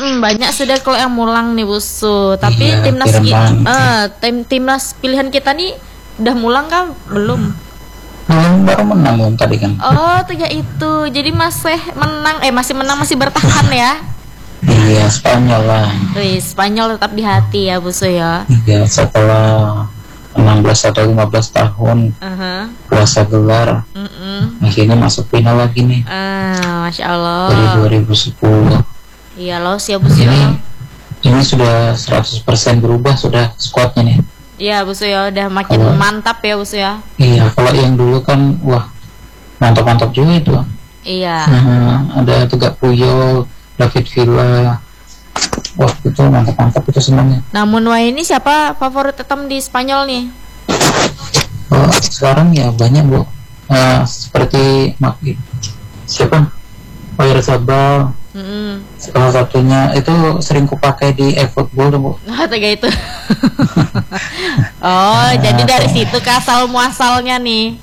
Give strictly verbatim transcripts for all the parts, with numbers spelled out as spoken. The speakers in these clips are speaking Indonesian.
Mm-mm, banyak sudah kalau yang mulang nih Busu. Tapi Iya, timnas keren ki- banget. eh, tim timnas pilihan kita nih udah mulang kan belum? Belum, baru menang belum tadi kan. Oh, tiga itu. Jadi masih menang, eh masih menang, masih bertahan ya. Iya, Spanyol lah. Wih, Spanyol tetap di hati ya Busu ya. Iya, setelah enam belas atau lima belas tahun Aha. puasa gelar, Mm-mm. akhirnya masuk final lagi nih Ah, Masya dari Allah. dua ribu sepuluh. Iya loh, siap Busu Ini ya. ini sudah seratus persen berubah sudah skuadnya nih. Iya Busu ya, udah makin Kalau- mantap ya Busu ya. Iya, kalau yang dulu kan wah mantap-mantap juga itu. Iya. Nah, ada Tegak Puyol, David Villa. Wah, itu mantap-mantap itu semuanya. Namun wah ini siapa favorit hitam di Spanyol nih? Oh, sekarang ya banyak bu. Eh, seperti mak- siapa? Oyarzabal. Mm-mm. Salah satunya itu sering kupakai di e-football tuh bu. Nah, tiga itu. Oh, jadi dari situ ke asal muasalnya nih.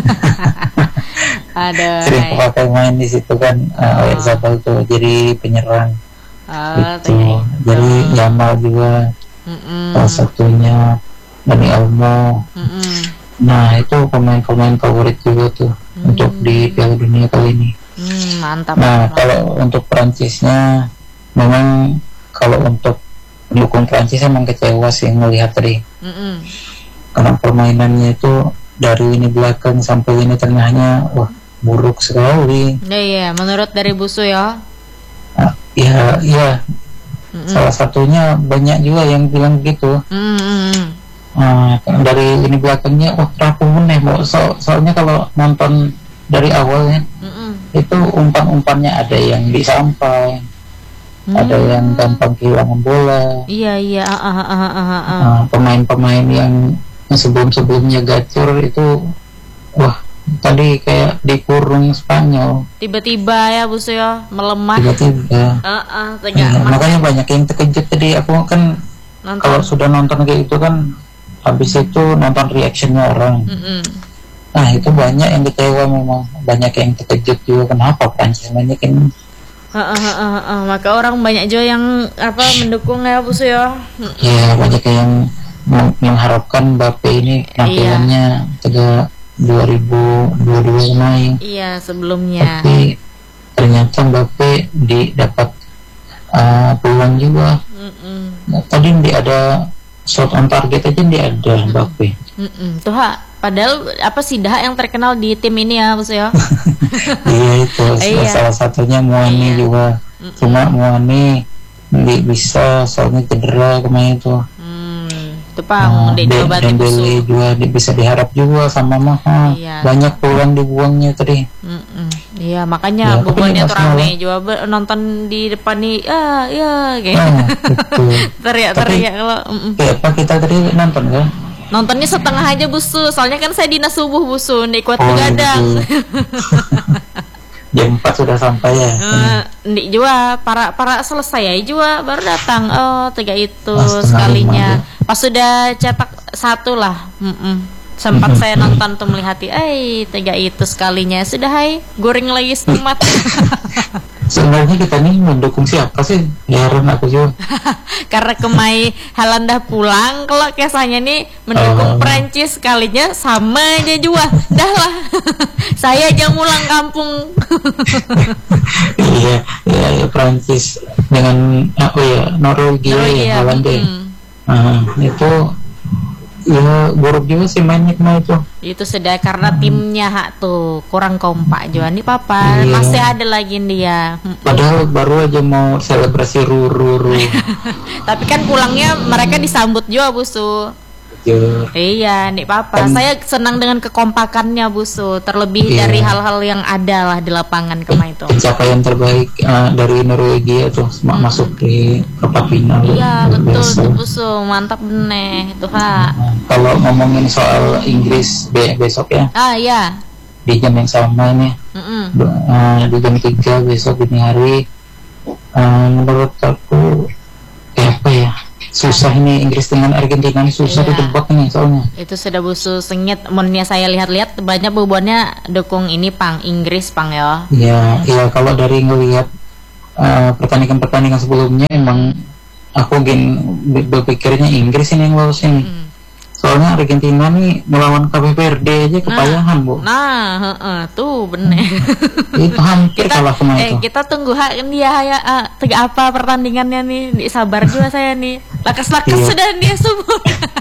Aduh. Sering kupakai main di situ kan. Uh, Oyarzabal tuh jadi penyerang. Oh, Gitu. tiga itu. Jadi Yamal juga Mm-mm. salah satunya, Dani Olmo. Mm-mm. Nah itu pemain-pemain favorit juga tuh Hmm. untuk di Piala Dunia kali ini. Hmm, mantap. Nah mantap. kalau untuk Perancisnya, memang kalau untuk pendukung Perancis emang kecewa sih melihat tadi, Mm-mm. karena permainannya itu dari lini belakang sampai lini tengahnya wah buruk sekali. Ya, iya, menurut dari Busu ya. Nah, ya ya Mm-mm. salah satunya banyak juga yang bilang gitu. Mm-mm. Nah, dari lini belakangnya wah rapuh meneh. So, soalnya kalau nonton dari awalnya Mm-mm. itu umpan-umpannya ada yang disampai, Hmm. ada yang gampang kehilangan bola. Iya, iya. Ah, ah, ah, ah, ah, ah. Nah, pemain-pemain yang sebelum-sebelumnya gacor itu wah tadi kayak dikurung Spanyol Tiba-tiba ya Busu ya melemah. tiba-tiba. Ah, ah, Nah, tiga mas- makanya banyak yang terkejut tadi. Aku kan nonton. kalau sudah nonton kayak itu kan habis itu nonton reactionnya orang. Mm-mm. Nah itu banyak yang kecewa, memang banyak yang terkejut juga kenapa Prancis banyak yang Ah, ah, ah, ah, ah. Maka orang banyak juga yang apa mendukung ya Busu ya. Mm. ya banyak yang meng- mengharapkan Mbappe ini penampilannya tegak dua ribu dua puluh dua main, Iya, sebelumnya. tapi ternyata Mbappe di dapat uh, peluang juga. Mm-mm. Nah, tadi dia ada shot on target aja dia ada Mbappe. Mm-mm. Tuh ha, padahal apa sih dah yang terkenal di tim ini ya Busu ya. Iya itu Iya. salah satunya Muani Iya. juga. Cuma Muani nggak bisa soalnya cedera kemarin itu. Hmm, itu pang Nah, di De- Jawa Barat Busu. Dembele juga di- bisa diharap juga sama Maha. Iya. Banyak peluang dibuangnya tadi. Mm-mm. Iya, makanya Ya, tapi bubalnya nggak tuh rame. salah. Coba ber- nonton di depan nih, ah ya kayak Nah, itu. teriak-teriak kalau mm-mm. Kayak apa kita tadi nonton kan? Nontonnya setengah aja Busu, soalnya kan saya dinas subuh Busu, nih kuat Oh, begadang. gitu. Jam empat sudah sampai ya. Eh, Ndik juga para para selesai aja juga baru datang. Oh, tiga itu Pas setengah sekalinya. lima Pas sudah cetak satu lah. Mm-mm. Sempat saya nonton tuh melihati, eh tiga itu sekalinya sudah hai goreng lagi semat. Sebenarnya kita nih mendukung siapa sih? Heran aku juga. Karena Kemai Halanda pulang, kalau kesanya nih mendukung Oh. Perancis sekalinya sama aja juga. Dah lah. Saya aja mulang kampung. Iya, iya, ya, Prancis dengan apa ya Norwegia, Norwegia, ya Holanda. ya. mm-mm. Nah, itu ya buruk juga sih mainnya kemarin itu. Itu sudah karena timnya hak tuh kurang kompak juga nih papa. Iya. Masih ada lagi dia. Mm. Padahal baru aja mau selebrasi ruru-ruru. Tapi kan pulangnya mereka disambut juga Busu. Jujur. Iya, nih papa. Kan- Saya senang dengan kekompakannya Busu. Terlebih Iya. dari hal-hal yang ada lah di lapangan kemarin itu. Pencapaian terbaik uh, dari Norwegia tuh ma- masuk di perempat final. Iya Luar betul biasa. tuh Busu, mantap bener itu ha. Nah, kalau ngomongin soal Inggris be- besok ya Ah iya. di jam yang sama ini, Mm-mm. uh, di jam tiga besok dini hari, uh, menurut aku eh, apa ya susah ini Inggris dengan Argentina ini susah Iya. ditebak nih soalnya. Itu sudah Busu sengit. Munnya saya lihat-lihat banyak bebannya dukung ini pang Inggris pang ya. Ya, ya kalau dari ngelihat uh, pertandingan-pertandingan sebelumnya emang aku gen berpikirnya Inggris ini yang lolos ini. Hmm. Soalnya Argentina nih melawan Cape Verde aja kepayahan, nah, Bu. Nah, heeh, tuh bener. Itu hampir kita, kalah sama eh, itu. Kita tunggu hak dia ya uh, tega apa pertandingannya nih. Di sabar juga saya nih. Lakas-lakas iya. Sudah dia semua.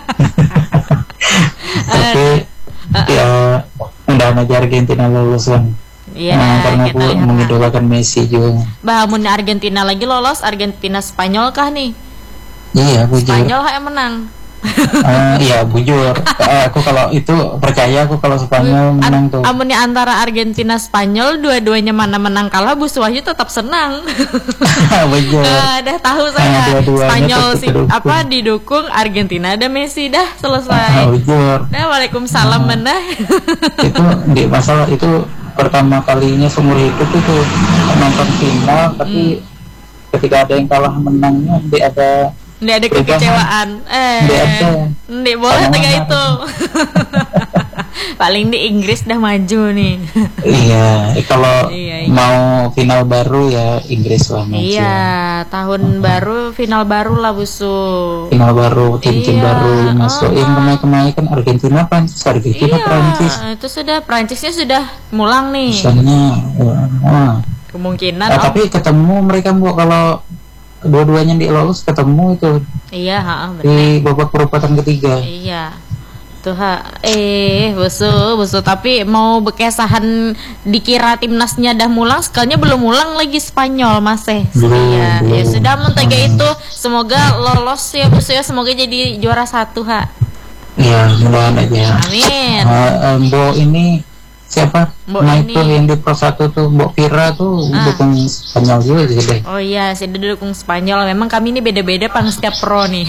Tapi uh, ya mudah-mudahan aja Argentina lolos kan. Iya, nah, karena aku mengidolakan Messi juga. Bah, mun Argentina lagi lolos, Argentina Spanyol kah nih? Iya, bujur. Spanyol yang menang. Uh, iya bujur. uh, aku kalau itu percaya aku kalau Spanyol menang tuh. Amunnya antara Argentina Spanyol dua-duanya mana menang kalah Bu Suwahyu tetap senang. Bujur. uh, dah tahu saya uh, Spanyol sih apa didukung Argentina ada Messi dah selesai. Uh, bujur. Dah Waalaikumsalam mana. Uh, itu di masalah itu pertama kalinya seumur hidup itu nonton final tapi hmm. ketika ada yang kalah menangnya dia ada Nggak ada kekecewaan. Eh, nggak boleh tega itu. Paling di Inggris dah maju nih. Iya, kalau iya, iya. mau final baru ya Inggris lah maju. Iya, tahun uh-huh. baru final baru lah Busu. Final baru, tim-tim iya. baru masuk. Uh-huh. Yang kemarin-kemarin kan Argentina, Prancis, Argentina, iya, Prancis. Itu sudah Prancisnya sudah mulang nih. Misalnya, ya, nah. kemungkinan. Nah, oh. Tapi ketemu mereka Bu kalau dua-duanya di lolos ketemu itu. Iya, ha, bener. Di babak perempatan ketiga. Iya. Tuh ha. Eh, Busu, Busu tapi mau bekesahan dikira timnasnya dah mulang, sekalinya belum mulang lagi Spanyol masih. Iya. Ya sudah mentega itu semoga lolos ya Busu ya, semoga jadi juara satu ha. Iya, mudah-mudahan aja. Amin. Uh, Bo ini siapa? Mbok nah ini. Itu yang di Pro satu tuh Mbok Vira tuh ah. dukung Spanyol juga sih deh. Oh iya, saya dukung Spanyol. Memang kami ini beda-beda pang setiap pro nih.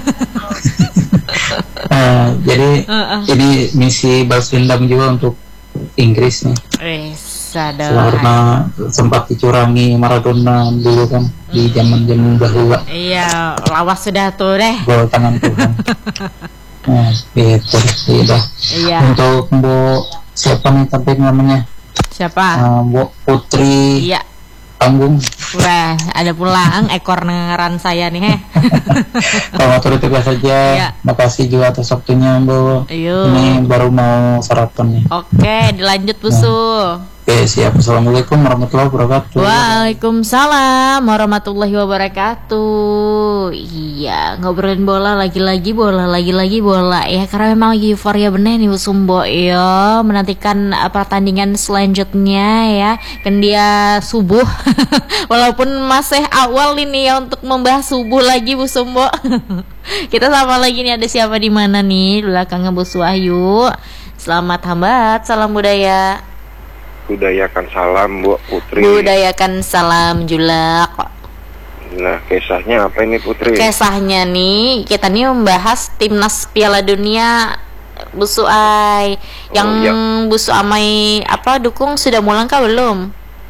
uh, jadi uh, uh. ini misi balas dendam juga untuk Inggris nih. Eh, karena sempat dicurangi Maradona dulu kan hmm. di zaman-zaman dahulu. Iya, lawas sudah tuh deh. Gol tangan Tuhan. Nah, gitu. Iya. Iya. Untuk Mbok siapa nih tapi namanya? Siapa? Uh, Mbok Putri. Iya. Tanggung. Wah, ada pulang ekor nengeran saya nih heh. Kalau turut tugas saja. Iya. Makasih juga atas waktunya, Bu. Ayo. Ini baru mau sarapan nih. Oke, dilanjut Busu. Nah. Oke, siap. Assalamualaikum warahmatullahi wabarakatuh. Waalaikumsalam warahmatullahi wabarakatuh. Iya, ngobrolin bola lagi-lagi bola lagi-lagi bola ya, karena memang lagi euforia bener nih Sumbo ya, menantikan uh, pertandingan selanjutnya ya. Kan dia subuh. Walaupun masih awal ini ya untuk membahas subuh lagi Bu Sumbo. Kita sama lagi nih, ada siapa di mana nih? Belakangnya Bu Suwahyu. Selamat hambat, salam budaya. Budayakan salam Bu Putri. Budayakan salam Julak. Nah, kisahnya apa ini Putri? Kisahnya nih, kita nih membahas timnas Piala Dunia Bu Suai. Yang oh, ya. Bu Suamai apa dukung sudah mulang kah belum?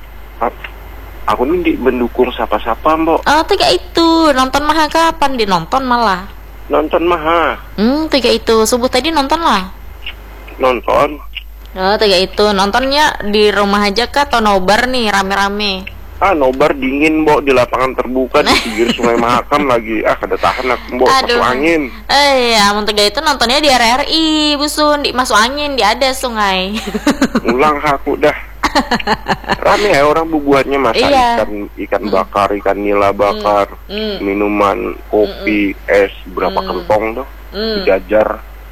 Aku nih mendukung siapa-siapa Mbok. Oh, tiga itu. Nonton mah kapan dinonton malah? Nonton mah. Hmm, tiga itu. Subuh tadi nonton lah. Nonton. Oh, tiga itu. Nontonnya di rumah aja kah atau nobar nih rame-rame? Ah, nobar dingin, Mbok, di lapangan terbuka di pinggir Sungai Mahakam lagi. Ah, kada tahan aku, Mbok, masuk angin. Eh, ya, mun tiga itu nontonnya di R R I, Busun, di masuk angin, di ada sungai. Ulang aku dah. Rame ya orang bubuhannya masak iya. ikan ikan bakar, ikan nila bakar, mm. Mm. minuman, kopi, mm. es, berapa mm. kentong tuh, mm. dijajar.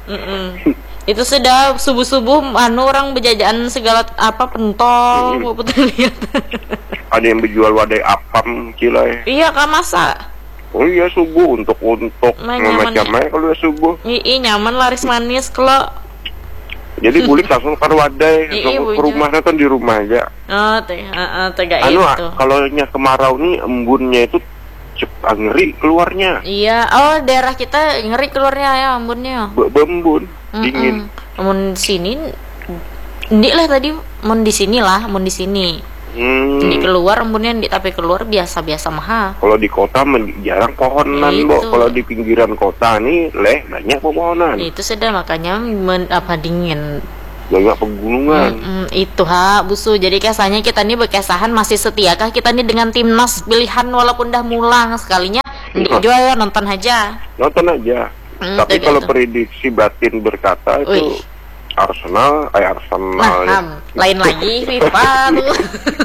Itu sudah subuh-subuh anu orang berjajan segala apa pentol hmm. mau lihat. Ada yang berjual wadai apam cilai. Iya kan masa. Oh iya subuh untuk untuk macam-macam kalau subuh. Iya nyaman laris manis kalau. Jadi bulik langsung ke wadai, ke rumahnya kan di rumah aja. Oh teh, uh, uh, tega anu, itu. Kalau nya kemarau nih embunnya itu cepat ngeri keluarnya. Iya, oh daerah kita ngeri keluarnya ya embunnya. Bembun. Dingin. Mun sini ndik lah tadi mun di sini lah, mun di sini. Hmm. Di keluar embunnya ndik tapi keluar biasa-biasa mah. Kalau di kota jarang pohonan, Mbok. Kalau di pinggiran kota nih leh banyak pepohonan. Itu sudah makanya men, apa dingin. banyak pegunungan. Mm-mm, itu ha busu. Jadi kesannya kita nih bekesahan masih setiakah kita nih dengan timnas pilihan walaupun dah mulang sekalinya juga ya nonton aja. Nonton aja. Hmm, Tapi kalau gitu. Prediksi batin berkata itu Wih. Arsenal, eh Arsenal. Nah, lain lagi FIFA tuh.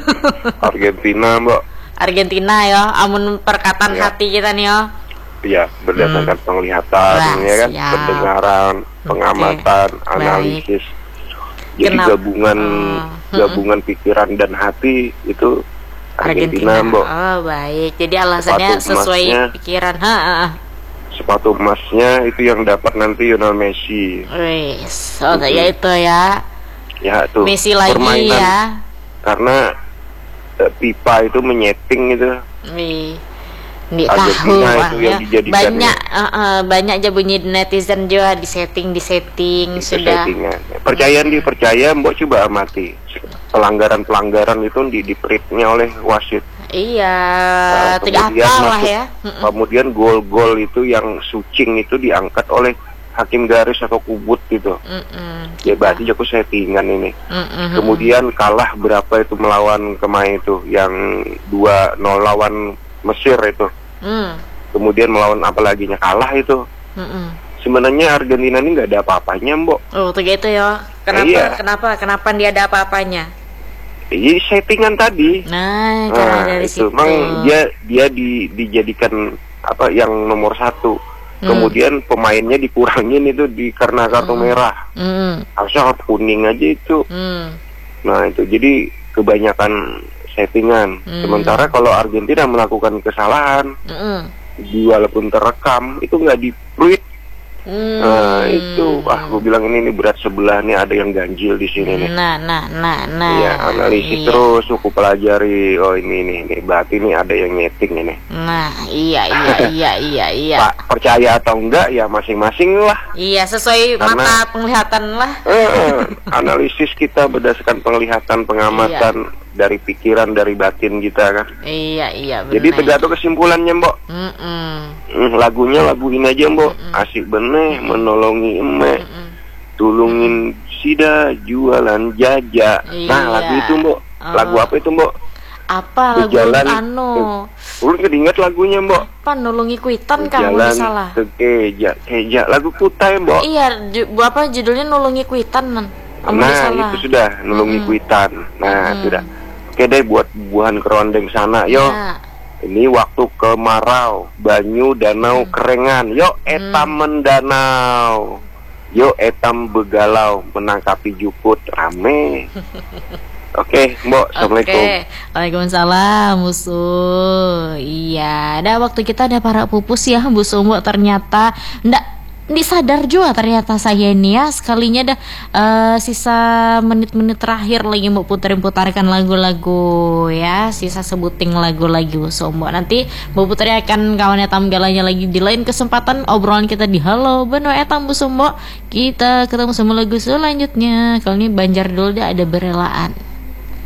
Argentina, Mbak. Argentina ya, amun perkataan ya. Hati kita nih ya. Iya, berdasarkan hmm. penglihatan, Wah, ya kan, siap. Pendengaran, pengamatan, okay. analisis. Baik. Jadi Kenapa? gabungan uh, gabungan hmm. pikiran dan hati itu Argentina, Argentina. Mbak. Oh, baik. Jadi alasannya sepatu sesuai emasnya, pikiran. Ha, ha. Sepatu emasnya itu yang dapat nanti Lionel Messi. Wis, oh ya itu ya. Ya itu. Messi lagi permainan, ya. Karena uh, pipa itu menyeting itu. Wih. Nggak tahu ya. Banyak uh, uh, banyak aja bunyi netizen juga di setting di setting sudah. Percaya di percaya, Mbok coba amati pelanggaran pelanggaran itu di diperitnya oleh wasit. Iya, nah, tidak apa lah ya. Kemudian gol-gol itu yang sucing itu diangkat oleh hakim garis atau kubut gitu. Mm-mm, ya berarti jago settingan ini. Mm-mm. Kemudian kalah berapa itu melawan kemarin itu yang dua nol lawan Mesir itu. Mm. Kemudian melawan apa laginya kalah itu. Mm-mm. Sebenarnya Argentina ini nggak ada apa-apanya, Mbok. Oh, begitu ya. Kenapa? Iya. Kenapa? Kenapa dia ada apa-apanya? Iya, settingan tadi. Nah, karena nah, dari itu. situ. Memang dia dia di, dijadikan apa yang nomor satu. Hmm. Kemudian pemainnya dikurangin itu di karena kartu hmm. merah. Hmm. Harusnya kartu kuning aja itu. Hmm. Nah itu jadi kebanyakan settingan. Hmm. Sementara kalau Argentina melakukan kesalahan, hmm. walaupun terekam itu nggak di-tweet. Hmm. Nah itu, ah gue bilang ini, ini berat sebelah nih, ada yang ganjil di sini nih. Nah, nah, nah, nah. Iya, analisis iya. terus, aku pelajari. Oh ini nih, nih berarti ini ada yang nyeting ini. Nah, iya, iya, iya, iya, iya. Pak, percaya atau enggak ya masing-masing lah. Iya, sesuai Karena, mata penglihatan lah. Eh, analisis kita berdasarkan penglihatan, pengamatan. Iya. Dari pikiran, dari batin kita kan. Iya, iya bener. Jadi tergantung kesimpulannya, Mbok. Mm -mm. Lagunya lagu ini aja, Mbok. Mm -mm. Asik bener, menolongi emek, mm -mm. tulungin sida, jualan jaja. Iya. Nah, lagu itu, Mbok. Oh. Lagu apa itu, Mbok? Apa lagu jalan, anu? Ulun kedingat lagunya, Mbok. Apa nulungi kuitan kamu salah? Keja, keja. Lagu Kutai, Mbok. Iya, ju apa judulnya nulungi kuitan. Nah, itu sudah nulungi mm. kuitan. Nah, mm. sudah. Oke deh, buat buahan kerondeng sana, yo. Ya. Ini waktu kemarau, banyu danau hmm. kerengan, yo etam hmm. mendanau, yo etam begalau, menangkapi jukut rame. Oke, Mbok, assalamualaikum. Oke, waalaikumsalam, Musuh. Iya, ada waktu kita ada para pupus ya, Musuh Mbok ternyata ndak disadar juga ternyata saya ini ya sekalinya dah uh, sisa menit-menit terakhir lagi mau puterin-putarkan lagu-lagu ya, sisa sebuting lagu-lagu Sombo. Nanti mau putarnya akan kawannya tamgalanya lagi di lain kesempatan obrolan kita di Halo Beno Etam Bu Sombo. Kita ketemu sama lagu selanjutnya. Kali ini Banjar dulu dah ada Berelaan.